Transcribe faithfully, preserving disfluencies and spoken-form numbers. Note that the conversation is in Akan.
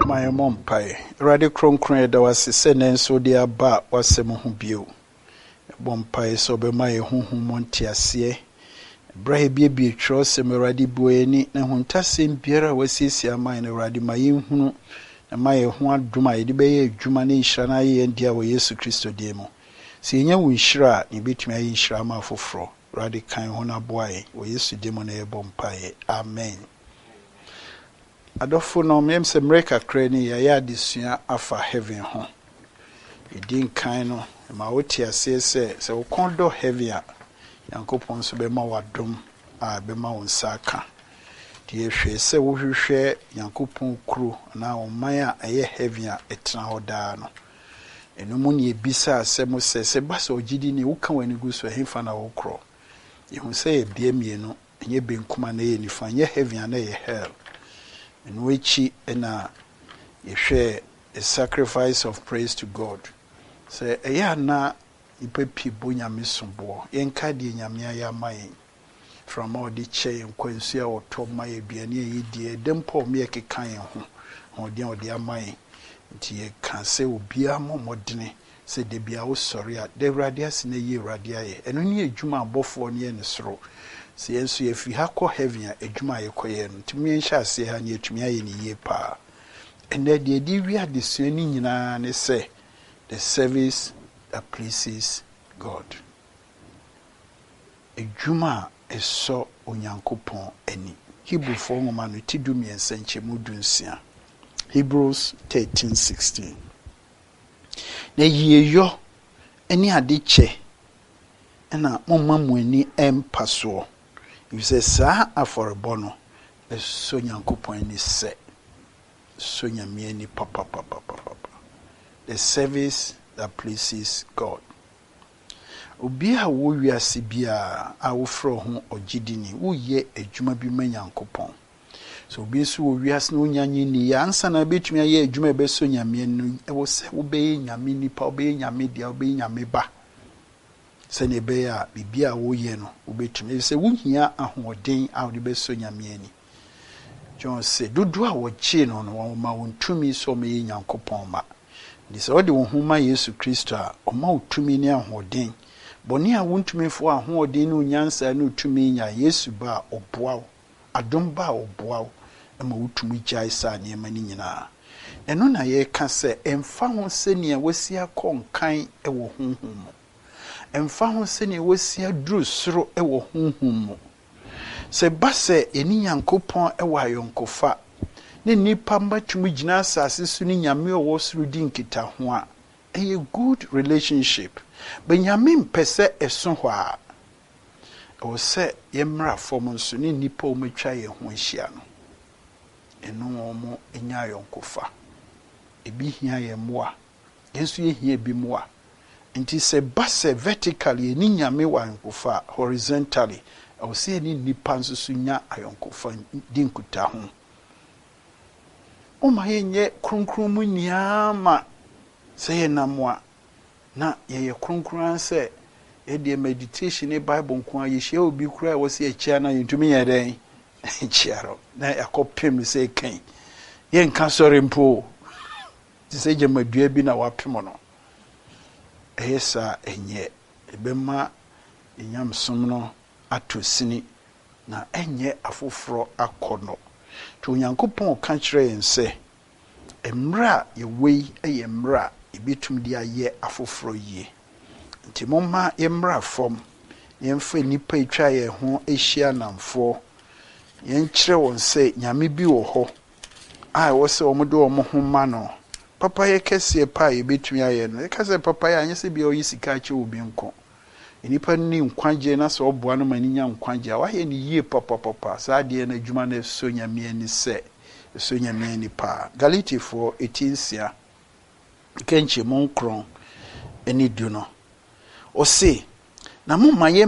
My mom pie. Radi kronkron da wase se nenso de aba wase mo ho bio. Bompae so be my honhom monte ase. Brahe bie bie tro se me radi bueni na huntasem biara wasisi aman na radi mayehunu na maye ho aduma ye de be ye adwuma na nhira na ye ndia wo Yesu Kristo die mo. Se yenya wo nhira ne betumi ayi nhira ma foforo. Radi kan ho na boae wo Yesu die mo na ye bompae. Amen. Adofo no mem se mreka krani ya ya disua afa heaven ho. Edin kan no ma woti ase se se wo kondo heaven a Yankopon so be ma wadom a be ma wonsa aka. Die hwe se wo hwehwe Yankopon kuro na wo man a eye heaven a etna hoda no. Eno mu ne ebisa asem se se ba so gidi ni wo kan wani gu so hemfa na wo kro. Yehu se e bie mienu enye benkuma na ye nifa nye heaven na ye hell. In which na you share a sacrifice of praise to God. Say, eya na ipepi bonya misumbo. Yenka di nyamia ya mai. From all the che nkwensu ya oto mai biani ye die dempo me keka yen ho. Odi odi amai. Nti ye kan se obia mo modene. Se de bia wo sori a de wrade ase na ye wrade aye. Eno ni adwuma abofo ne ye ne soro. Se yensu ye fi ha ko heaven a adwuma ye koye no tumi nhya ase ha ne atumi aye ne ye pa ene de di wi adesua ni nyina ne se the service that pleases God. Adwuma eso onyankopon ani. Hebrew for ngoma no tidumi ensanche mudunsia. Hebrews thirteen sixteen. Na yiyo eni ade che ena momma mu ani empaso. You say, Sa aforebono, the Sonya Kuponi se, Sonya Mieni papa papa papa. The service that pleases God. Ubia wo wiase bia a wo fro ho ogidini wo ye adwuma bi manyankopon. So obi so wo wiase no nyanyi ni ya ansa na betumi aye adwuma be Sonya mienu e wo se wo be nyame nipa wo be nyame dia wo be nyame ba. Sene be ya bibia wo ye no obetumi se wuhia ahoden a wo de be so nyame ani. John say dudu a wo chi no no wo ma wontumi so me Nyankopon ma. Ndi se wo de wo huma Yesu Kristo a o ma wotumi ni ahoden. Boni a wontumi fo ahoden no nyansa no tumi nya Yesu ba oboa wo. Adom ba oboa wo e ma wotumi gya isa ne ma ni nyina. Eno na ye ka se emfa ho se ne wasi akonkan e wo honhom. Emfa ho se ne wasi aduru soro e wo honhom mo. Se ba se eni Nyankopon e wa yonkofa ne nipa matumi gina asase su ni nyame wo soro di nkita ho a a good relationship. Benyame mpese eso ho a o se yemra fom nso ne nipa o matwa ye ho ahia no eno mo enya yonkofa ebi hia ye moa yensu ye hia bi moa. Nti se base vertically ni nyame wa nkofa horizontally o se ni nipa nso sunya ayonkofa di nkuta ho. O ma yenye kronkron mu nyama se ye namwa na ye ye kronkron se e de meditation e bible nko aye hia obi kura wo se achia na yentumi ye den chiaro na yakopem se kan ye nka sori mpo ti se je madua bi na wapem no. Esa enye ebema enyamsom no atosini na enye afoforo akono to Nyankopon ka kire yense emra ye wei eye emra ebitum dia ye afoforo ye nti momma emra fom yemfa nipa etwa ye ho ehia namfo yen kire won se nyame bi wo ho a wo se omodo omo ho ma no. Papa ye kese pa ye betumi aye no. E kase papa ye anya se bia oyi sika che obi nko. Enipa ni nkwaje na so oboa no mani nya nkwaje. Wa ye ni yie papa papa. Sa de na adwuma na so nyame ani se. So nyame ani pa. Galatians eighteen sia. Kenche monkron eni du no. O se na mo maye